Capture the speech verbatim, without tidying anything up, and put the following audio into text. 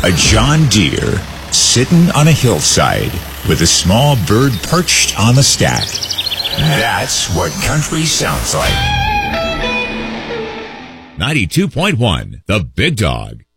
A John Deere sitting on a hillside with a small bird perched on the stack. That's what country sounds like. ninety-two point one, The Big Dog.